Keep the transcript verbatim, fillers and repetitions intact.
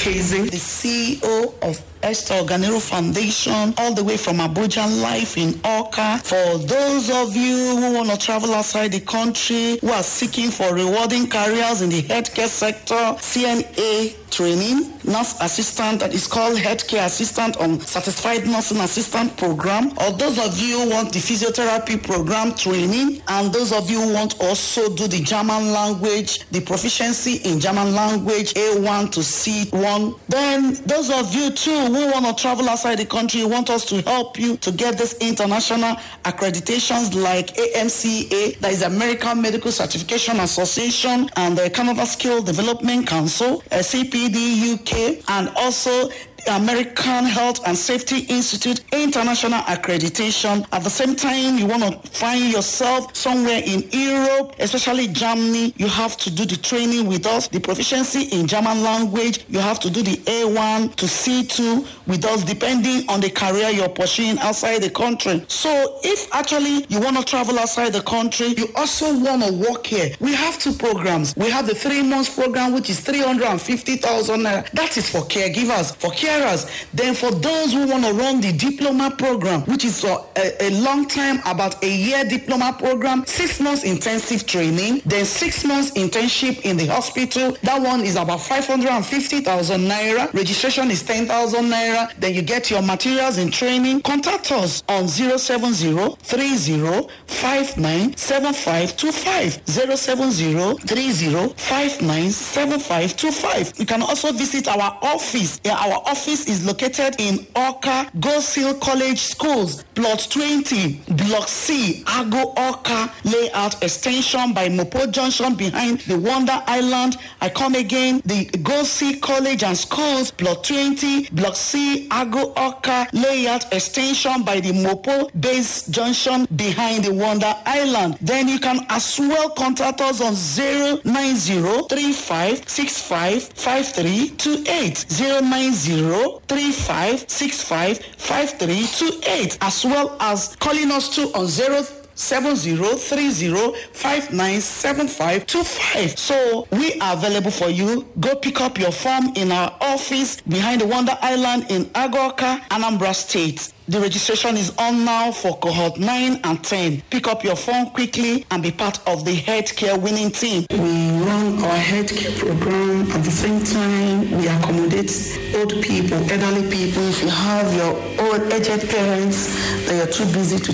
Okeze, the C E O of Esther Oganero Foundation, all the way from Abuja, live in Awka. For those of you who want to travel outside the country, who are seeking for rewarding careers in the healthcare sector, C N A training, nurse assistant, that is called healthcare assistant on certified nursing assistant program, or those of you who want the physiotherapy program training, and those of you who want also do the German language, the proficiency in German language, A one to C one, then those of you too who want to travel outside the country, want us to help you to get this international accreditations like A M C A, that is American Medical Certification Association, and the Canada Skill Development Council, uh, C P D U K, and also American Health and Safety Institute international accreditation. At the same time, you want to find yourself somewhere in Europe, especially Germany, you have to do the training with us. The proficiency in German language, you have to do the A one to C two with us, depending on the career you're pursuing outside the country. So if actually you want to travel outside the country, you also want to work here, we have two programs. We have the three months program, which is three hundred fifty thousand naira. That is for caregivers, for care. Then for those who want to run the diploma program, which is for a, a long time, about a year diploma program, six months intensive training, then six months internship in the hospital. That one is about five hundred fifty thousand naira. Registration is ten thousand naira. Then you get your materials in training. Contact us on zero seven zero three zero five nine seven five two five. zero seven zero three zero five nine seven five two five. You can also visit our office. Yeah, our office is located in Awka, Go Seal College Schools, Plot twenty, Block C, Ago Awka Layout Extension by Mopo Junction behind the Wonder Island. I come again, the Go Seal College and Schools, Plot twenty, Block C, Ago Awka Layout Extension by the Mopo Base Junction behind the Wonder Island. Then you can as well contact us on zero nine zero three five six five five three two eight, zero nine zero three five six five five three two eight, as well as calling us too on zero seven zero three zero five nine seven five two five. So we are available for you. Go pick up your form in our office behind the Wonder Island in Agoka, Anambra State. The registration is on now for cohort nine and ten. Pick up your phone quickly and be part of the healthcare winning team. We run our healthcare program. At the same time, we accommodate old people, elderly people. If you have your old aged parents that you're too busy to